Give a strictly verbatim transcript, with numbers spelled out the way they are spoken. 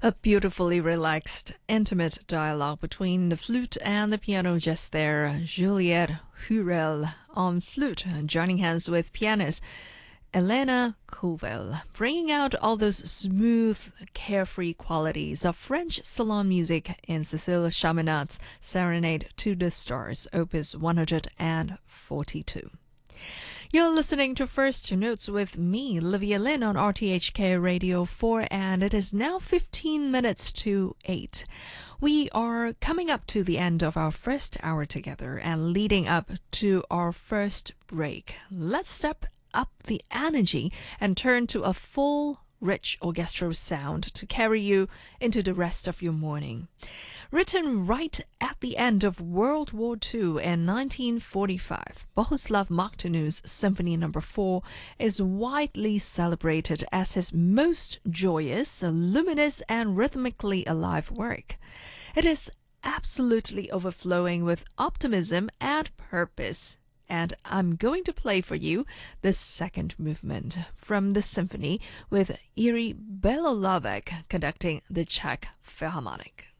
A beautifully relaxed, intimate dialogue between the flute and the piano just there. Juliette Hurel on flute, joining hands with pianist Elena Couvel, bringing out all those smooth, carefree qualities of French salon music in Cécile Chaminad's Serenade to the Stars, opus one hundred forty-two. You're listening to First Notes with me, Livia Lynn, on R T H K Radio four, and it is now fifteen minutes to eight. We are coming up to the end of our first hour together and leading up to our first break. Let's step up the energy and turn to a full, rich orchestral sound to carry you into the rest of your morning. Written right at the end of World War Two in nineteen forty-five, Bohuslav Martinus' Symphony Number four is widely celebrated as his most joyous, luminous, and rhythmically alive work. It is absolutely overflowing with optimism and purpose. And I'm going to play for you the second movement from the symphony with Iri Belolovec conducting the Czech Philharmonic.